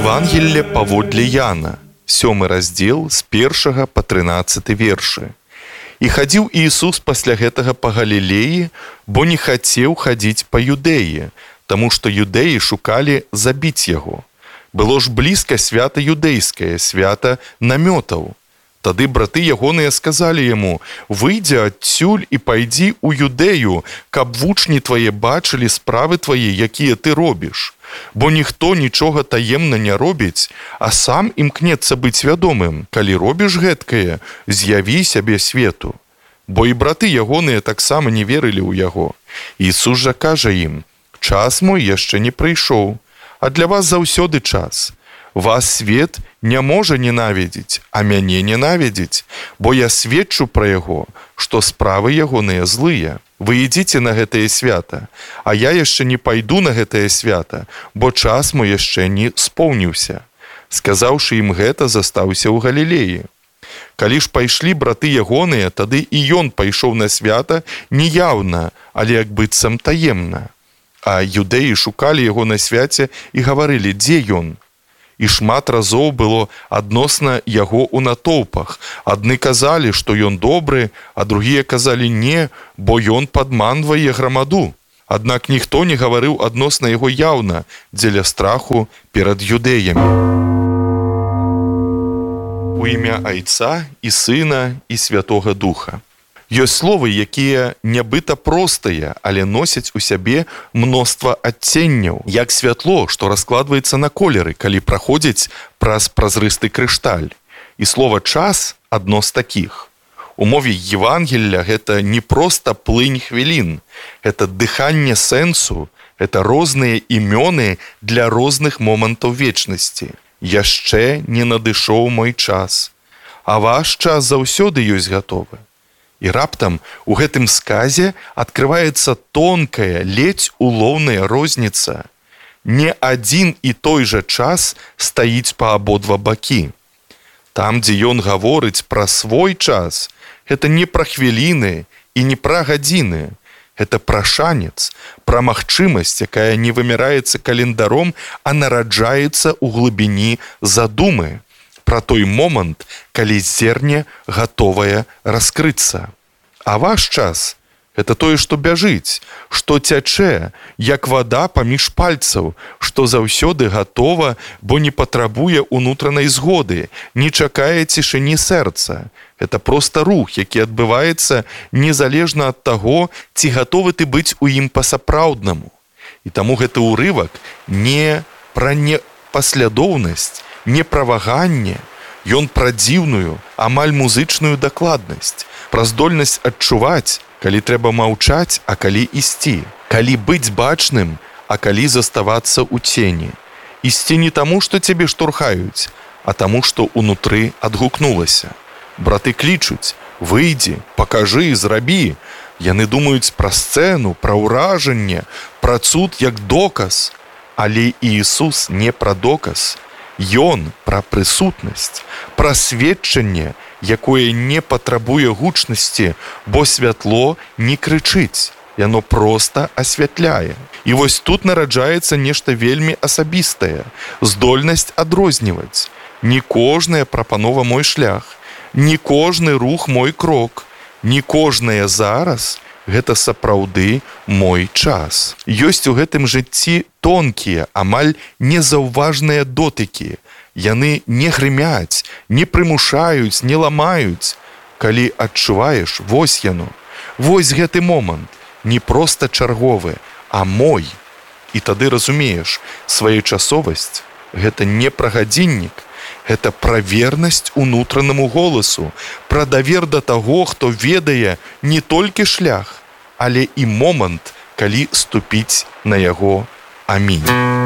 Евангелле паводле Яна, 7 раздзел з 1 па 13 вершы. І хадзіў Іісус пасля гэтага па Галілеі, бо не хацеў хадзіць па Юдэі, таму што юдэі шукалі забіць яго. Было ж блізка свята юдэйскае, свята намётаў. Тады браты ягоныя сказалі яму: «Выйдзі адсюль і пайдзі ў Юдэю, каб вучні твае бачылі справы твае, якія ты робіш. Бо ніхто нічога таемна не робіць, а сам імкнецца быць вядомым. Калі робіш гэткае, з'яві сябе свету». Бо і браты ягоныя таксама не верылі ў яго. Ісус жа кажа ім: «Час мой яшчэ не прыйшоў, а для вас заўсёды час. Вас свет не можа ненавідзець, а мяне ненавідзець, бо я сведчу пра яго, што справы ягоныя злыя. Вы ідзіце на гэтае свята, а я яшчэ не пайду на гэтае свята, бо час мой яшчэ не споўніўся». Сказаўшы ім гэта, застаўся ў Галілеі. Калі ж пайшлі браты ягоныя, тады і ён пайшоў на свята не яўна, але як быццам таемна. А юдэі шукалі яго на свяце і гаварылі: «Дзе ён?» І шмат разоў было адносна яго ў натоўпах. Адны казалі, што ён добры, а другія казалі: «Не, бо ён падманвае грамаду». Аднак ніхто не гаварыў адносна яго яўна, дзеля страху перад юдэямі. У імя Айца і Сына і Святога Духа. Ёсць словы, якія нябыта простыя, але носяць у сябе мноства адценняў, як святло, што раскладваецца на колеры, калі праходзіць праз празрысты крышталь. І слова «час» адно з такіх. У мове Евангелля гэта не проста плынь хвілін, гэта дыханне сэнсу, гэта розныя імёны для розных момантаў вечнасці. Яшчэ не надышоў мой час, а ваш час заўсёды ёсць гатовы. І раптам у гэтым сказе адкрываецца тонкая, ледзь улоўная розніца. Не адзін і той жа час стаіць па абодва бакі. Там, дзе ён гаворыць пра свой час, гэта не пра хвіліны і не пра гадзіны. Гэта пра шанец, пра магчымасць, якая не вымяраецца календаром, а нараджаецца ў глыбіні задумы. Пра той момант, калі зерне гатовае раскрыцца. А ваш час – гэта тое, што бяжыць, што цячэ, як вада паміж пальцаў, што заўсёды гатова, бо не патрабуе ўнутранай згоды, не чакае цішыні сэрца. Гэта проста рух, які адбываецца незалежна ад таго, ці гатовы ты быць у ім па-сапраўднаму. І таму гэты ўрывак не пра непаслядоўнасць, не пра ваганне, ён пра дзіўную, амаль музычную дакладнасць, пра здольнасць адчуваць, калі трэба маўчаць, а калі ісці, калі быць бачным, а калі заставацца ў цені. Ісці не таму, што цябе штурхаюць, а таму, што ўнутры адгукнулася. Браты клічуць: «Выйдзі, пакажы, зрабі». Яны думаюць пра сцэну, пра ўражанне, пра цуд як доказ. Але Іісус не пра доказ. Ён пра прысутнасць, пра сведчанне, якое не патрабуе гучнасці, бо святло не крычыць, яно проста асвятляе. І вось тут нараджаецца нешта вельмі асабістае, здольнасць адрозніваць. Не кожная прапанова мой шлях, не кожны рух мой крок, не кожнае зараз гэта сапраўды мой час. Ёсць у гэтым жыцці тонкія, амаль незаўважныя дотыкі. Яны не грымяць, не прымушаюць, не ламаюць. Калі адчуваеш, вось яно, вось гэты момант, не проста чарговы, а мой. І тады разумееш, своечасовасць – гэта не пра гадзіннік, гэта пра вернасць унутранаму голасу, пра давер да таго, хто ведае не толькі шлях, але і момант, калі ступіць на яго. Амінь.